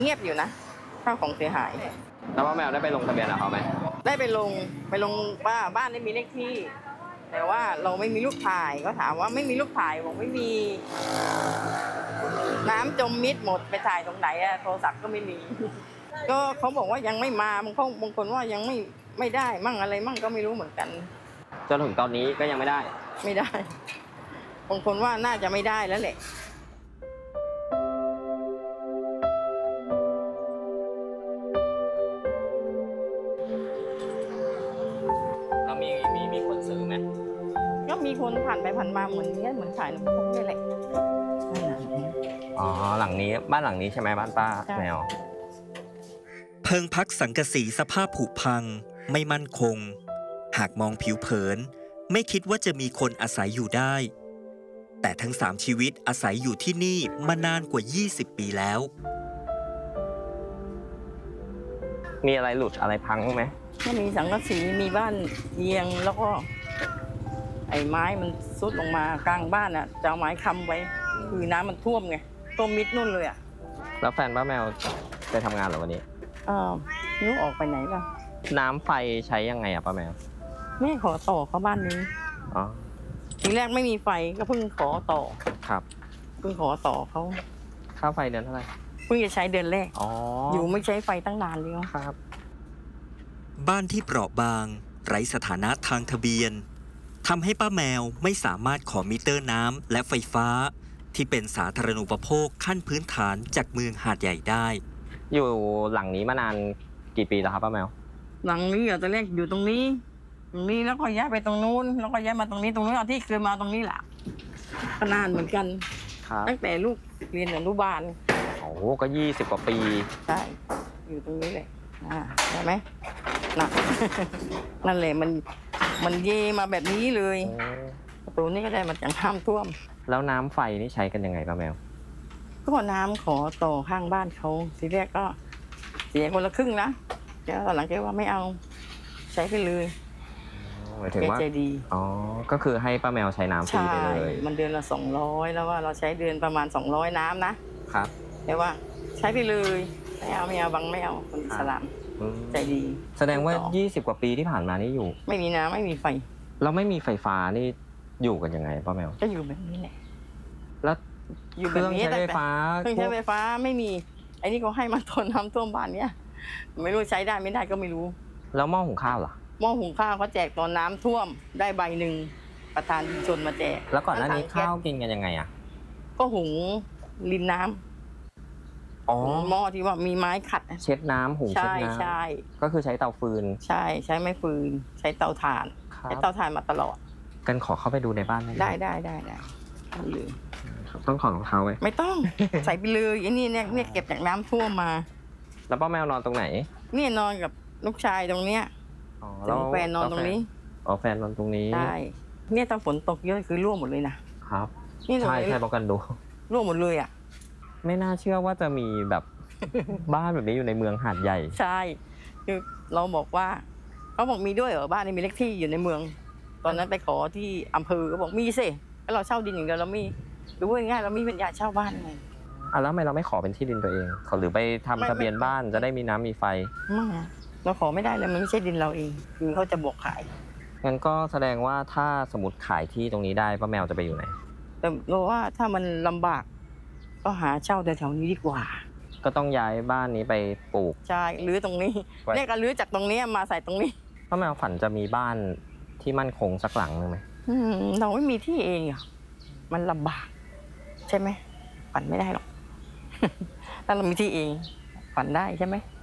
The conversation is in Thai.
เงียบอยู่นะข้าวของเสียหายแล้วป้าแมวได้ไปลงทะเบียนกับเขาไหมได้ไปลงว่าบ้านได้มีเลขที่ แต่ว่าเราไม่มีลูกถ่ายก็ถามว่าไม่มีลูกถ่ายบอกไม่มีน้ำจมมิดหมดไปถ่ายตรงไหนอะโทรศัพท์ก็ไม่มีก็เขาบอกว่ายังไม่มาบางคนว่ายังไม่ได้มั่งอะไรมั่งก็ไม่รู้เหมือนกันจนถึงตอนนี้ก็ยังไม่ได้บางคนว่าน่าจะไม่ได้แล้วแหละแล้วมีคนซื้อไหมก็มีคนผ่านไปผ่านมาเหมือนขายนมพกนี่แหละอ๋อหลังนี้บ้านหลังนี้ใช่ไหมบ้านป้าแมวเพิงพักสังกะสีสภาพผุพังไม่มั่นคงหากมองผิวเผินไม่คิดว่าจะมีคนอาศัยอยู่ได้แต่ทั้ง3ชีวิตอาศัยอยู่ที่นี่มานานกว่า20ปีแล้วมีอะไรหลุดอะไรพังไหมก็มีสังกะสีมีบ้านเอียงแล้วก็ไอ้ไม้มันซุดลงมากลางบ้านอ่ะจะเอาไม้ค้ำไว้คือน้ำมันท่วมไงท่วมมิดนู่นเลยอ่ะแล้วแฟนป้าแมวไปทำงานเหรอวันนี้นึกออกไปไหนล่ะน้ำไฟใช้ยังไงอะป้าแมวแม่ขอต่อเข้าบ้านนี้ทีแรกไม่มีไฟก็เพิ่งขอต่อครับเพิ่งขอต่อเขาค่าไฟเดือนเท่าไหร่เพิ่งจะใช้เดือนแรกอยู่ไม่ใช้ไฟตั้งนานเลยครับบ้านที่เปราะบางไร้สถานะทางทะเบียนทำให้ป้าแมวไม่สามารถขอมิเตอร์น้ำและไฟฟ้าที่เป็นสาธารณูปโภคขั้นพื้นฐานจากเมืองหาดใหญ่ได้อยู่หลังนี้มานานกี่ปีแล้วครับป้าแมวหลังนี้ตอนแรกอยู่ตรงนี้แล้วก็ย้ายไปตรงนู้นแล้วก็ย้ายมาตรงนี้เอาที่เคยมาตรงนี้แหละก็นานเหมือนกันตั้งแต่ลูกเรียนอนุบาลโอ้ก็20 กว่าปีใช่อยู่ตรงนี้เลยเห็นไหมนั่นแหละมันเยมาแบบนี้เลยประตูนี้ก็ได้มาจากน้ำท่วมแล้วน้ำไฟนี่ใช้กันยังไงป้าแมวก็น้ำขอต่อข้างบ้านเขาทีแรกก็เสียคนละครึ่งนะแล้วตอนหลังแกว่าไม่เอาใช้ไปเลยหมายถึงว่าใจดีก็คือให้ป้าแมวใช้น้ำฟรีไปเลยมันเดือนละ200แล้วว่าเราใช้เดือนประมาณ200น้ำนะครับแต่ว่าใช้ไปเลยไม่เอาบังไม่เอาคนอิสลามใจดีแสดงว่า20 กว่าปีที่ผ่านมานี่อยู่ไม่มีน้ำไม่มีไฟแล้วไม่มีไฟฟ้านี่อยู่กันยังไงป้าแมวก็อยู่แบบนี้แหละแล้วเครื่องใช้ไฟฟ้าไม่มีไอ้นี่เขาให้มาตอนน้ำท่วมบ้านเนี้ยไม่รู้ใช้ได้ไม่ได้ก็ไม่รู้แล้วหม้อหุงข้าวล่ะหม้อหุงข้าวเขาแจกตอนน้ำท่วมได้ใบหนึ่งประธานชุมชนมาแจกแล้วก่อนหน้านี้ข้าวกินกันยังไงอ่ะก็หุงริมน้ำหม้อที่ว่ามีไม้ขัดเช็ดน้ำหุงเช็ดน้ำใช่ก็คือใช้เตาฟืนใช้ไม้ฟืนใช้เตาถ่านใช้เตาถ่านมาตลอดกันขอเข้าไปดูในบ้านได้เลยต้องถอดรองเท้าไว้ไม่ต้องใส่ไปเลยไอ้นี่เนี่ยเก็บจากน้ำท่วมมาแล้วป้าแมวนอนตรงไหนเนี่ยนอนกับลูกชายตรงเนี้ยแล้วแฟนนอนตรงนี้แฟนนอนตรงนี้ใช่เนี่ยตอนฝนตกเยอะคือร่วงหมดเลยนะครับใช่ป้องกันดูร่วงหมดเลยอ่ะไม่น่าเชื่อว่าจะมีแบบบ้านแบบนี้อยู่ในเมืองหาดใหญ่ใช่คือเราบอกว่าเขาบอกมีด้วยเหรอบ้านนี้มีเลขที่อยู่ในเมืองตอนนั้นไปขอที่อำเภอก็บอกมีสิแล้วเราเช่าดินอย่างเดียวเรามีดูง่ายๆเรามีปัญญาเช่าบ้านไงแล้วทำไมเราไม่ขอเป็นที่ดินตัวเองเขาหรือไปทำทะเบียนบ้านจะได้มีน้ำมีไฟไม่เราขอไม่ได้เลยมันไม่ใช่ดินเราเองคือเขาจะบอกขายงั้นก็แสดงว่าถ้าสมมติขายที่ตรงนี้ได้ป้าแมวจะไปอยู่ไหนแต่เราว่าถ้ามันลำบากก็หาเช่าแถวๆนี้ดีกว่าก็ต้องย้ายบ้านนี้ไปปลูกใช่รื้อตรงนี้เนี่ยก็รื้อจากตรงนี้มาใส่ตรงนี้ป้าแมวฝันจะมีบ้านที่มั่นคงสักหลังนึงไหมเราไม่มีที่เองอ่ะมันลำบากใช่ไหมฝันไม่ได้หรอกถ้าเรามีที่เองฝันได้ใช่ไหม